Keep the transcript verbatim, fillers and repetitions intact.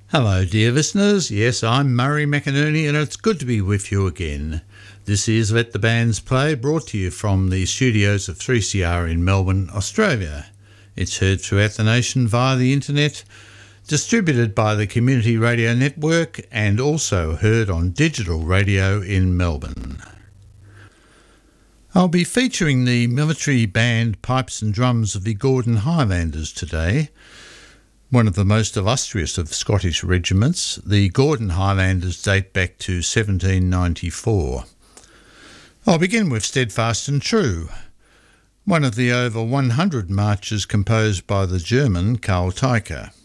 Hello, dear listeners. Yes, I'm Murray McInerney, and it's good to be with you again. This is Let the Bands Play, brought to you from the studios of three C R in Melbourne, Australia. It's heard throughout the nation via the internet, distributed by the Community Radio Network, and also heard on digital radio in Melbourne. I'll be featuring the military band Pipes and Drums of the Gordon Highlanders today. One of the most illustrious of Scottish regiments, the Gordon Highlanders date back to seventeen ninety-four. I'll begin with Steadfast and True, one of the over one hundred marches composed by the German Karl Teicher.